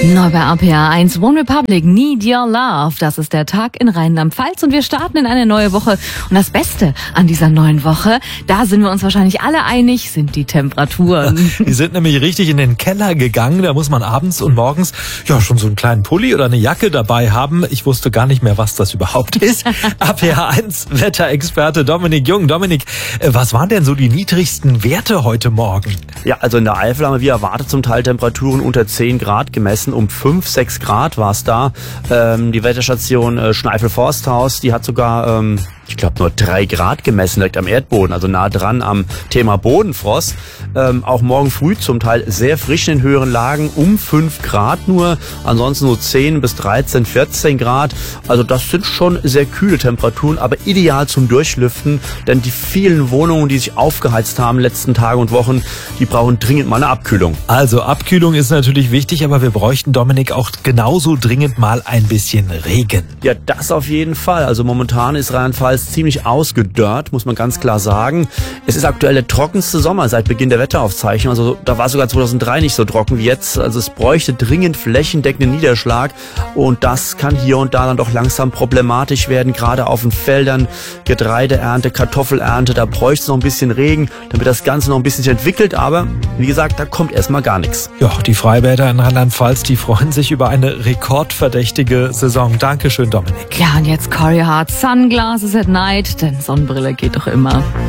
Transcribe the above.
Neu bei RPA 1, One Republic, Need Your Love. Das ist der Tag in Rheinland-Pfalz und wir starten in eine neue Woche. Und das Beste an dieser neuen Woche, da sind wir uns wahrscheinlich alle einig, sind die Temperaturen. Die sind nämlich richtig in den Keller gegangen. Da muss man abends und morgens ja schon so einen kleinen Pulli oder eine Jacke dabei haben. Ich wusste gar nicht mehr, was das überhaupt ist. RPA 1 Wetterexperte Dominik Jung. Dominik, was waren denn so die niedrigsten Werte heute Morgen? Ja, also in der Eifel haben wir wie erwartet zum Teil Temperaturen unter 10 Grad gemessen. Um 5, 6 Grad war es da. Die Wetterstation Schneifel-Forsthaus, die hat sogar, ich glaube, nur 3 Grad gemessen direkt am Erdboden, also nah dran am Thema Bodenfrost. Auch morgen früh zum Teil sehr frisch in den höheren Lagen, um 5 Grad nur, ansonsten so 10 bis 13, 14 Grad. Also das sind schon sehr kühle Temperaturen, aber ideal zum Durchlüften, denn die vielen Wohnungen, die sich aufgeheizt haben in den letzten Tagen und Wochen, die brauchen dringend mal eine Abkühlung. Also Abkühlung ist natürlich wichtig, aber wir bräuchten, Dominik, auch genauso dringend mal ein bisschen Regen. Ja, das auf jeden Fall. Also momentan ist Rheinland-Pfalz ziemlich ausgedörrt, muss man ganz klar sagen. Es ist aktuell der trockenste Sommer seit Beginn der Wetteraufzeichnung. Also da war sogar 2003 nicht so trocken wie jetzt. Also es bräuchte dringend flächendeckenden Niederschlag und das kann hier und da dann doch langsam problematisch werden, gerade auf den Feldern, Getreideernte, Kartoffelernte, da bräuchte es noch ein bisschen Regen, damit das Ganze noch ein bisschen sich entwickelt, aber wie gesagt, da kommt erstmal gar nichts. Ja, die Freibäder in Rheinland-Pfalz, die freuen sich über eine rekordverdächtige Saison. Dankeschön, Dominik. Ja, und jetzt Corey Hart, Sunglasses at Night, denn Sonnenbrille geht doch immer.